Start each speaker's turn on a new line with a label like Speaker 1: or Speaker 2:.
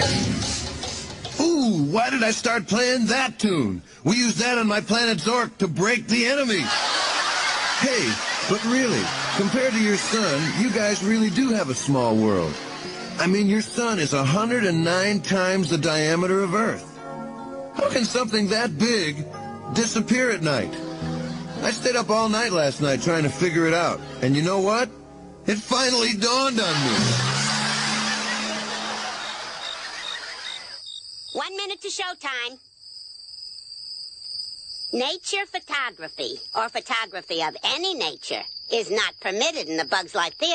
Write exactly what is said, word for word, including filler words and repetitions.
Speaker 1: Ooh, why did I start playing that tune? We use that on my planet Zork to break the enemy. Hey, but really, compared to your sun, you guys really do have a small world. I mean, your sun is one hundred nine times the diameter of Earth. How can something that big disappear at night? I stayed up all night last night trying to figure it out. And you know what? It finally dawned on me.
Speaker 2: One minute to showtime. Nature photography, or photography of any nature, is not permitted in the Bugs Life Theater.